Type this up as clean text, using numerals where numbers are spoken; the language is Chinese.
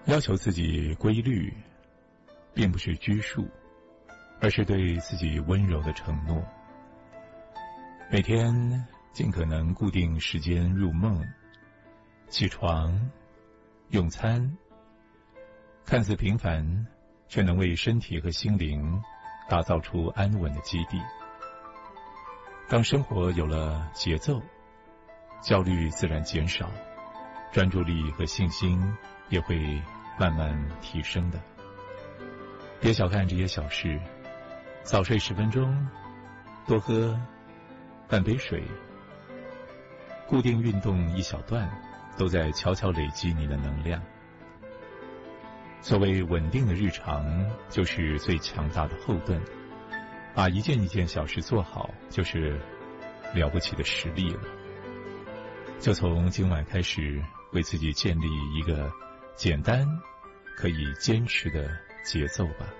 要求自己规律，并不是拘束，而是对自己温柔的承诺。每天尽可能固定时间入梦、起床、用餐，看似平凡，却能为身体和心灵打造出安稳的基地。当生活有了节奏，焦虑自然减少，专注力和信心也会慢慢提升的。别小看这些小事，早睡10分钟，多喝半杯水，固定运动1小段，都在悄悄累积你的能量。所谓稳定的日常，就是最强大的后盾。把一件一件小事做好，就是了不起的实力了。就从今晚开始，为自己建立一个简单可以坚持的节奏吧。